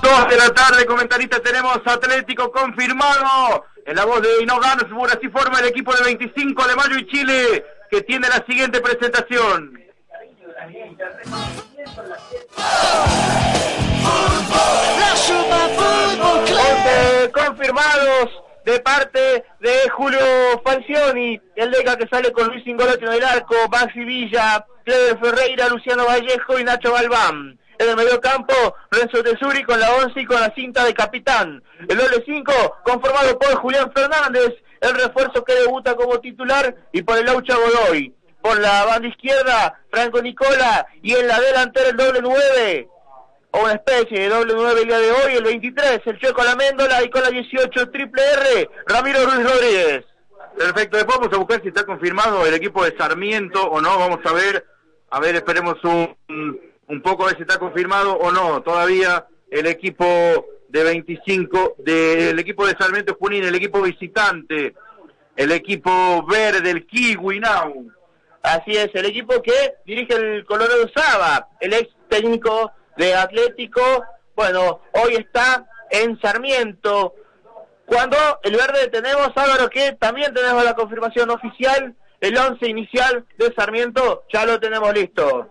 2 de la tarde, comentarista, tenemos Atlético confirmado. En la voz de Inogan, así forma el equipo de 25 de Mayo y Chile, que tiene la siguiente presentación. 11 confirmados de parte de Julio Falcioni, el Deca, que sale con Luis Ingolotti en el arco, Maxi Villa, Cleber Ferreira, Luciano Vallejo y Nacho Galván. En el medio campo, Renzo Tesuri con la 11 y con la cinta de capitán. El doble 5 conformado por Julián Fernández, el refuerzo que debuta como titular, y por el Laucha Godoy. Por la banda izquierda, Franco Nicola, y en la delantera el doble 9, o una especie de doble 9 el día de hoy, el 23, el Checo Laméndola, y con la 18, triple R, Ramiro Ruiz Rodríguez. Perfecto, después vamos a buscar si está confirmado el equipo de Sarmiento o no, vamos a ver, esperemos un poco a ver si está confirmado o no, todavía el equipo de 25, del equipo de Sarmiento Junín, el equipo visitante, el equipo verde, el Kiwi Now. Así es, el equipo que dirige el Colorado Saba, el ex técnico de Atlético, bueno, hoy está en Sarmiento. Cuando el verde tenemos, Álvaro, que también tenemos la confirmación oficial, el 11 inicial de Sarmiento, ya lo tenemos listo.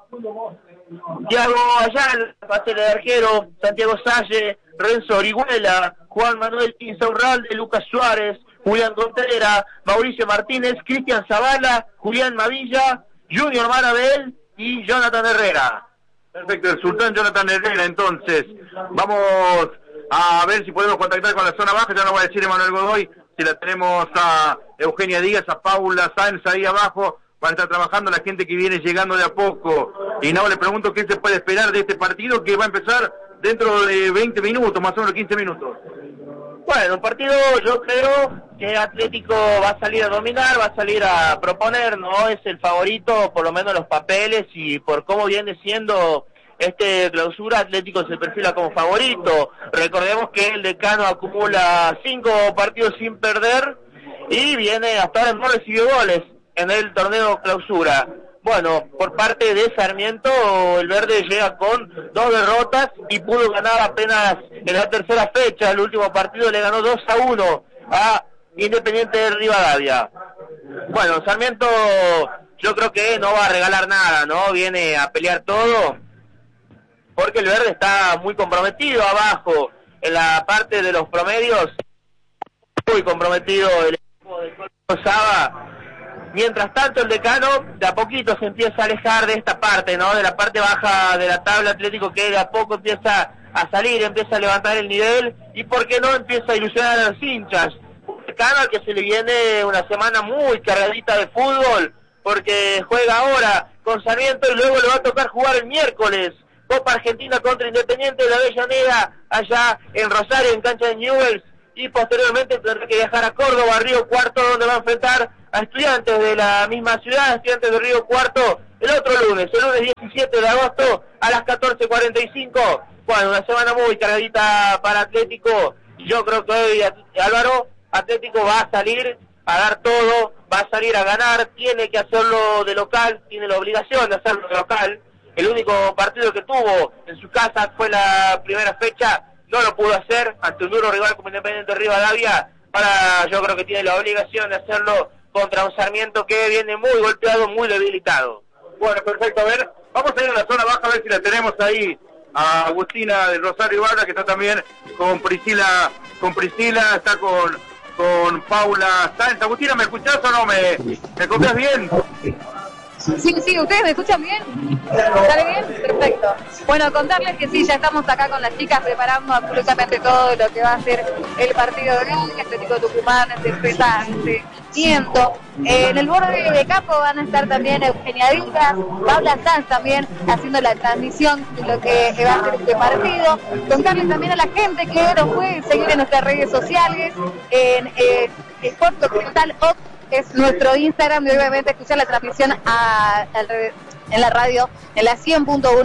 Thiago Ayala, pase de arquero, Santiago Salle, Renzo Orihuela, Juan Manuel Insaurralde, Lucas Suárez, Julián Contreras, Mauricio Martínez, Cristian Zavala, Julián Mavilla, Junior Marabel y Jonathan Herrera. Perfecto, el sultán Jonathan Herrera. Entonces, vamos a ver si podemos contactar con la zona baja. Ya nos va a decir Emanuel Godoy si la tenemos a Eugenia Díaz, a Paula Sáenz ahí abajo. Van a estar trabajando la gente que viene llegando de a poco. Y no, le pregunto qué se puede esperar de este partido que va a empezar dentro de 20 minutos, más o menos 15 minutos. Bueno, un partido, yo creo que Atlético va a salir a dominar, va a salir a proponer, no es el favorito, por lo menos los papeles, y por cómo viene siendo clausura, Atlético se perfila como favorito. Recordemos que el Decano acumula 5 partidos sin perder y viene hasta ahora no recibió goles en el torneo clausura. Bueno, por parte de Sarmiento, el verde llega con 2 derrotas y pudo ganar apenas en la tercera fecha. El último partido le ganó 2-1 a Independiente de Rivadavia. Bueno, Sarmiento yo creo que no va a regalar nada, ¿no? Viene a pelear todo, porque el verde está muy comprometido abajo, en la parte de los promedios, muy comprometido el equipo de Colorado Saba. Mientras tanto, el Decano de a poquito se empieza a alejar de esta parte, ¿no? De la parte baja de la tabla, Atlético, que de a poco empieza a salir, empieza a levantar el nivel, y por qué no empieza a ilusionar a los hinchas. Un Decano al que se le viene una semana muy cargadita de fútbol, porque juega ahora con Sarmiento y luego le va a tocar jugar el miércoles Copa Argentina contra Independiente de la Avellaneda, allá en Rosario, en cancha de Newell's, y posteriormente tendrá que viajar a Córdoba, Río Cuarto, donde va a enfrentar a Estudiantes de la misma ciudad, Estudiantes de Río Cuarto, el otro lunes, el lunes 17 de agosto a las 14:45. Bueno, una semana muy cargadita para Atlético. Yo creo que hoy, Álvaro, Atlético va a salir a dar todo, va a salir a ganar, tiene que hacerlo de local, tiene la obligación de hacerlo de local. El único partido que tuvo en su casa fue la primera fecha, no lo pudo hacer ante un duro rival como Independiente de Rivadavia. Ahora yo creo que tiene la obligación de hacerlo contra un Sarmiento que viene muy golpeado, muy debilitado. Bueno, perfecto, a ver, vamos a ir a la zona baja a ver si la tenemos ahí a Agustina de Rosario Ibarra, que está también con Priscila, está con Paula Sáenz. Agustina, ¿me escuchás o no? ¿Me copias bien? Sí, ¿ustedes me escuchan bien? ¿Sale bien? Perfecto. Bueno, contarles que sí, ya estamos acá con las chicas preparando absolutamente todo lo que va a ser el partido de hoy. Atlético Tucumán se enfrenta a Sarmiento. En el borde de campo van a estar también Eugenia Díaz, Paula Sanz también haciendo la transmisión de lo que va a ser este partido. Contarles también a la gente que nos pueden seguir en nuestras redes sociales, en Sport Documental es nuestro Instagram, y obviamente escuchar la transmisión en la radio, en la 100.1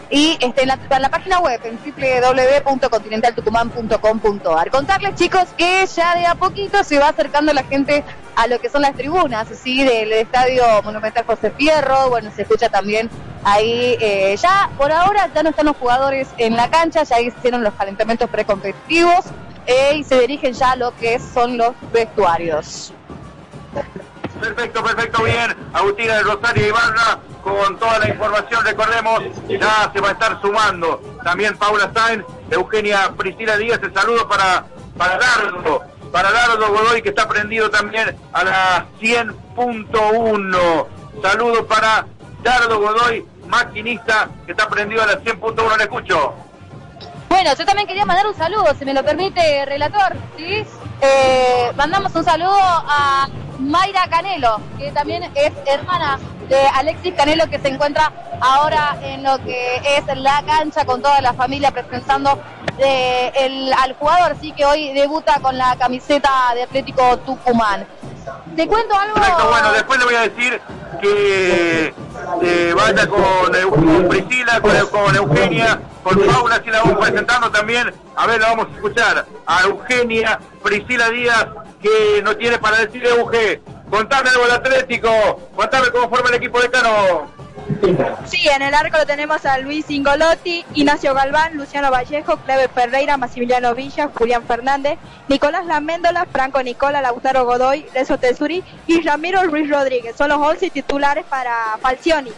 y en la página web, en www.continentaltucumán.com.ar. Contarles, chicos, que ya de a poquito se va acercando la gente a lo que son las tribunas, ¿sí? Del Estadio Monumental José Fierro. Bueno, se escucha también ahí, ya por ahora ya no están los jugadores en la cancha, ya hicieron los calentamientos precompetitivos y se dirigen ya a lo que son los vestuarios. Perfecto, bien. Agustina de Rosario Ibarra con toda la información. Recordemos, ya se va a estar sumando también Paula Sáenz, Eugenia Priscila Díaz. El saludo para Dardo Godoy, que está prendido también a la 100.1. Saludo para Dardo Godoy, maquinista, que está prendido a la 100.1. Le escucho. Bueno, yo también quería mandar un saludo, si me lo permite, relator, ¿sí? Mandamos un saludo a Mayra Canelo, que también es hermana de Alexis Canelo, que se encuentra ahora en lo que es la cancha con toda la familia presentando al jugador, sí, que hoy debuta con la camiseta de Atlético Tucumán. ¿Te cuento algo? Perfecto, bueno, después le voy a decir que vaya con Priscila, con Eugenia, con Paula, si la vamos presentando también. A ver, la vamos a escuchar a Eugenia Priscila Díaz, que no tiene para decir Euge. Contame algo del Atlético, contame cómo forma el equipo de Cano. Sí, en el arco lo tenemos a Luis Ingolotti, Ignacio Galván, Luciano Vallejo, Cleber Ferreira, Maximiliano Villa, Julián Fernández, Nicolás Laméndola, Franco Nicola, Lautaro Godoy, Leso Tesuri y Ramiro Ruiz Rodríguez. Son los 11 titulares para Falcioni.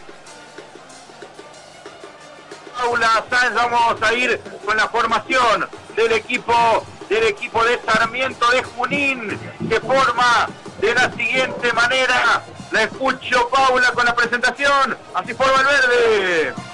Paula Sáenz, vamos a ir con la formación del equipo de Sarmiento de Junín, que forma de la siguiente manera. La escucho, Paula, con la presentación. Así forma el verde.